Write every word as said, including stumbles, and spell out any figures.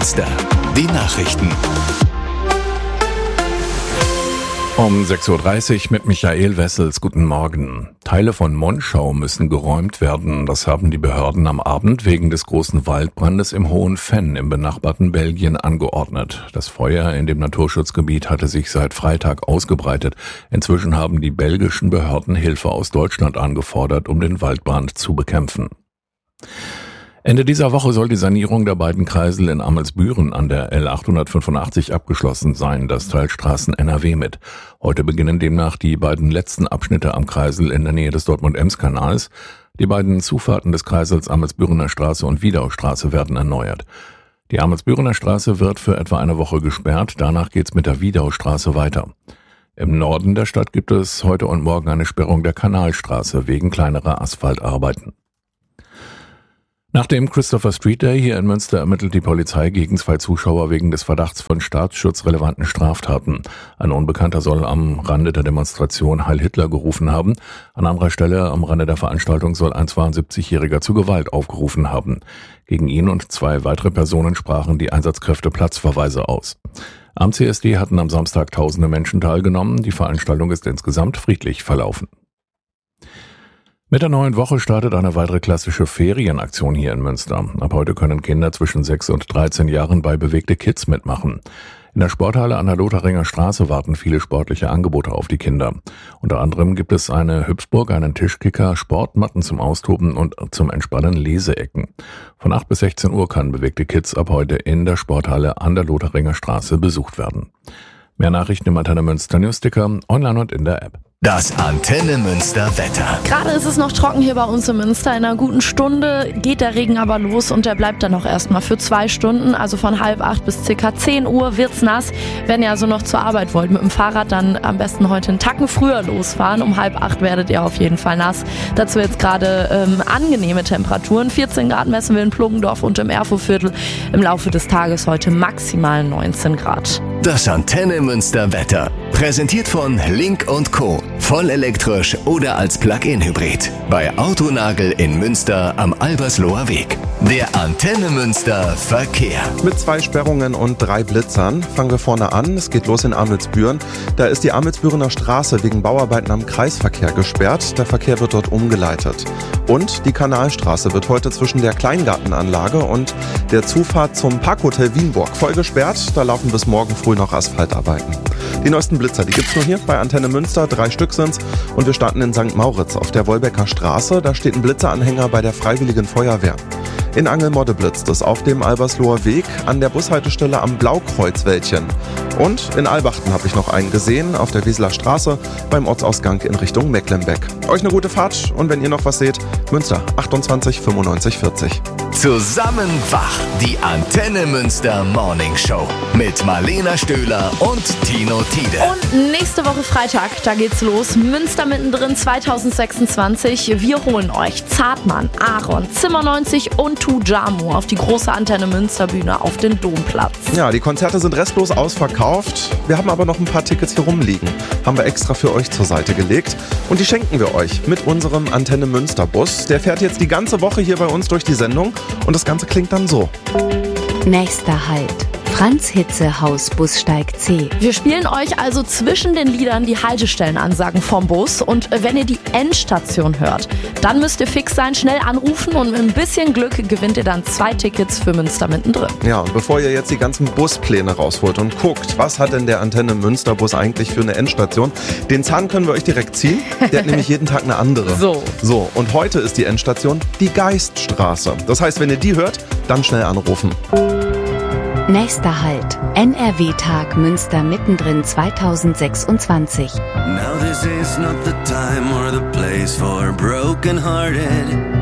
Münster. Die Nachrichten. Um sechs Uhr dreißig mit Michael Wessels. Guten Morgen. Teile von Monschau müssen geräumt werden. Das haben die Behörden am Abend wegen des großen Waldbrandes im Hohen Venn im benachbarten Belgien angeordnet. Das Feuer in dem Naturschutzgebiet hatte sich seit Freitag ausgebreitet. Inzwischen haben die belgischen Behörden Hilfe aus Deutschland angefordert, um den Waldbrand zu bekämpfen. Ende dieser Woche soll die Sanierung der beiden Kreisel in Amelsbüren an der L achthundertfünfundachtzig abgeschlossen sein. Das teilt Straßen N R W mit. Heute beginnen demnach die beiden letzten Abschnitte am Kreisel in der Nähe des Dortmund-Ems-Kanals. Die beiden Zufahrten des Kreisels Amelsbürener Straße und Wiedaustraße werden erneuert. Die Amelsbürener Straße wird für etwa eine Woche gesperrt. Danach geht's mit der Wiedaustraße weiter. Im Norden der Stadt gibt es heute und morgen eine Sperrung der Kanalstraße wegen kleinerer Asphaltarbeiten. Nach dem Christopher Street Day hier in Münster ermittelt die Polizei gegen zwei Zuschauer wegen des Verdachts von staatsschutzrelevanten Straftaten. Ein Unbekannter soll am Rande der Demonstration Heil Hitler gerufen haben. An anderer Stelle am Rande der Veranstaltung soll ein zweiundsiebzigjähriger zu Gewalt aufgerufen haben. Gegen ihn und zwei weitere Personen sprachen die Einsatzkräfte Platzverweise aus. Am C S D hatten am Samstag tausende Menschen teilgenommen. Die Veranstaltung ist insgesamt friedlich verlaufen. Mit der neuen Woche startet eine weitere klassische Ferienaktion hier in Münster. Ab heute können Kinder zwischen sechs und dreizehn Jahren bei Bewegte Kids mitmachen. In der Sporthalle an der Lotharinger Straße warten viele sportliche Angebote auf die Kinder. Unter anderem gibt es eine Hüpfburg, einen Tischkicker, Sportmatten zum Austoben und zum Entspannen Leseecken. Von acht bis sechzehn Uhr kann Bewegte Kids ab heute in der Sporthalle an der Lotharinger Straße besucht werden. Mehr Nachrichten im Antenne Münster Newsticker, online und in der App. Das Antenne Münster Wetter. Gerade ist es noch trocken hier bei uns in Münster. In einer guten Stunde geht der Regen aber los und der bleibt dann noch erstmal für zwei Stunden. Also von halb acht bis circa zehn Uhr wird's nass. Wenn ihr also noch zur Arbeit wollt mit dem Fahrrad, dann am besten heute einen Tacken früher losfahren. Um halb acht werdet ihr auf jeden Fall nass. Dazu jetzt gerade ähm, angenehme Temperaturen. vierzehn Grad messen wir in Pluggendorf und im Erfurtviertel. Im Laufe des Tages heute maximal neunzehn Grad. Das Antenne Münster Wetter. Präsentiert von Link und Co. Voll elektrisch oder als Plug-in-Hybrid. Bei Autonagel in Münster am Albersloher Weg. Der Antenne Münster Verkehr. Mit zwei Sperrungen und drei Blitzern fangen wir vorne an. Es geht los in Amelsbüren. Da ist die Amelsbürener Straße wegen Bauarbeiten am Kreisverkehr gesperrt. Der Verkehr wird dort umgeleitet. Und die Kanalstraße wird heute zwischen der Kleingartenanlage und der Zufahrt zum Parkhotel Wienburg voll gesperrt. Da laufen bis morgen früh noch Asphaltarbeiten. Die neuesten Blitzer, die gibt's nur hier bei Antenne Münster. Drei Stück sind's. Und wir starten in Sankt Mauritz auf der Wolbecker Straße. Da steht ein Blitzeranhänger bei der Freiwilligen Feuerwehr. In Angelmodde blitzt es auf dem Albersloher Weg an der Bushaltestelle am Blaukreuzwäldchen. Und in Albachten habe ich noch einen gesehen, auf der Wieseler Straße beim Ortsausgang in Richtung Mecklenbeck. Euch eine gute Fahrt und wenn ihr noch was seht, Münster achtundzwanzig fünfundneunzig vierzig. Zusammen wach, die Antenne Münster Morning Show mit Marlena Stöhler und Tino Tiede. Und nächste Woche Freitag, da geht's los. Münster mittendrin zweitausendsechsundzwanzig. Wir holen euch Zartmann, Aaron, Zimmer neunzig und Tujamu auf die große Antenne Münster Bühne auf den Domplatz. Ja, die Konzerte sind restlos ausverkauft. Wir haben aber noch ein paar Tickets hier rumliegen. Haben wir extra für euch zur Seite gelegt. Und die schenken wir euch mit unserem Antenne Münster Bus. Der fährt jetzt die ganze Woche hier bei uns durch die Sendung. Und das Ganze klingt dann so. Nächster Halt. Franz Hitze Haus Bussteig C. Wir spielen euch also zwischen den Liedern die Haltestellenansagen vom Bus und wenn ihr die Endstation hört, dann müsst ihr fix sein, schnell anrufen und mit ein bisschen Glück gewinnt ihr dann zwei Tickets für Münster mittendrin. Ja, und bevor ihr jetzt die ganzen Buspläne rausholt und guckt, was hat denn der Antenne Münster Bus eigentlich für eine Endstation, den Zahn können wir euch direkt ziehen. Der hat nämlich jeden Tag eine andere. So. So, und heute ist die Endstation die Geiststraße. Das heißt, wenn ihr die hört, dann schnell anrufen. Nächster Halt. N R W-Tag Münster mittendrin zweitausendsechsundzwanzig. Now this is not the time or the place for broken-hearted.